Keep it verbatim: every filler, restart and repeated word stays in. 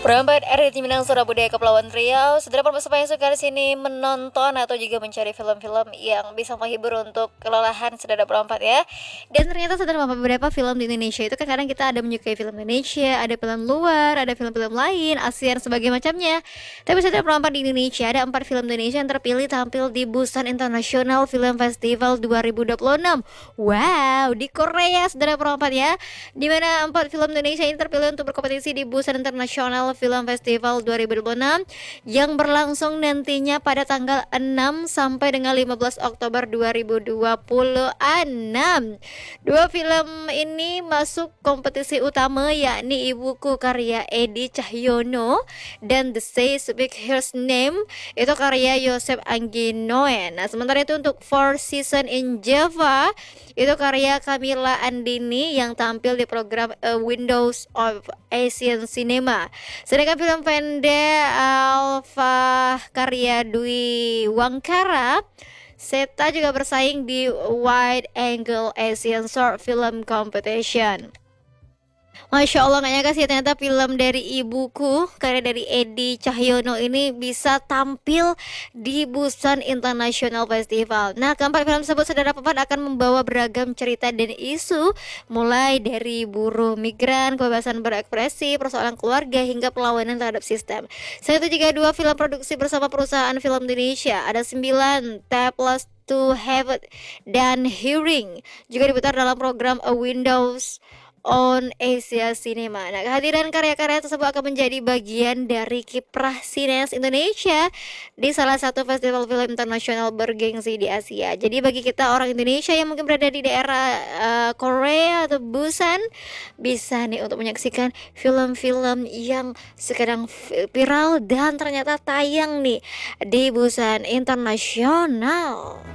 Perempat R D Minang Surabaya Kepulauan Riau, saudara pemirsa yang suka di sini menonton atau juga mencari film-film yang bisa menghibur untuk kelelahan saudara perempat ya. Dan ternyata saudara beberapa film di Indonesia itu kan kadang kita ada menyukai film Indonesia, ada film luar, ada film-film lain, ASEAN sebagai macamnya. Tapi saudara perempat di Indonesia ada empat film Indonesia yang terpilih tampil di Busan International Film Festival dua ribu dua puluh enam. Wow, di Korea saudara perempat ya. Di mana empat film Indonesia ini terpilih untuk berkompetisi di Busan International Film Festival dua ribu dua puluh enam yang berlangsung nantinya pada tanggal enam sampai dengan lima belas Oktober dua ribu dua puluh enam. Dua film ini masuk kompetisi utama yakni Ibuku karya Edi Cahyono dan The Say Speak Her Name itu karya Yosef Angginoen. Nah, sementara itu untuk Four Seasons in Java itu karya Camilla Andini yang tampil di program uh, Windows of Asian Cinema. Sedangkan film pendek Alpha karya Dwi Wangkara Seta juga bersaing di Wide Angle Asian Short Film Competition. Masya Allah, gak nyangka sih ternyata film dari Ibuku karya dari Edi Cahyono ini bisa tampil di Busan International Festival. Nah, keempat film tersebut saudara pepat akan membawa beragam cerita dan isu, mulai dari buruh migran, kebebasan berekspresi, persoalan keluarga, hingga perlawanan terhadap sistem. Selain itu juga dua film produksi bersama perusahaan film Indonesia, ada sembilan Taples to Have dan Hearing juga diputar dalam program A Windows on Asia Cinema. Nah, kehadiran karya-karya tersebut akan menjadi bagian dari kiprah sineas Indonesia di salah satu festival film internasional bergengsi di Asia. Jadi bagi kita orang Indonesia yang mungkin berada di daerah uh, Korea atau Busan, bisa nih untuk menyaksikan film-film yang sekarang viral dan ternyata tayang nih di Busan Internasional.